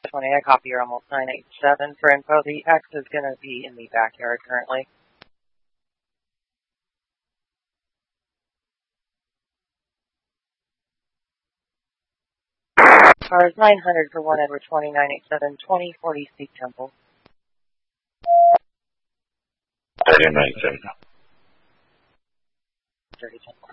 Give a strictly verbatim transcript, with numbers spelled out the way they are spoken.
twenty, I copy your almost nine eight seven. For info, the X is going to be in the backyard currently. Cars nine hundred for one Edward twenty, nine eight seven, twenty forty Steep Temple. thirty nine seven. thirty Temple.